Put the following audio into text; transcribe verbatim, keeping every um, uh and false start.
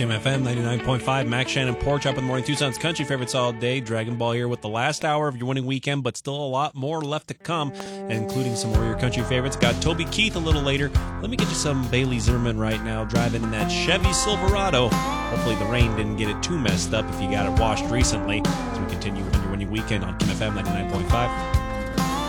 Kim F M ninety-nine point five, Max Shannon, Porch Up in the Morning, Tucson's country favorites all day. Dragon Ball here with the last hour of your winning weekend, but still a lot more left to come, including some more of your country favorites. Got Toby Keith a little later. Let me get you some Bailey Zimmerman right now, driving in that Chevy Silverado. Hopefully the rain didn't get it too messed up if you got it washed recently. As we continue on your winning weekend on Kim F M ninety-nine point five.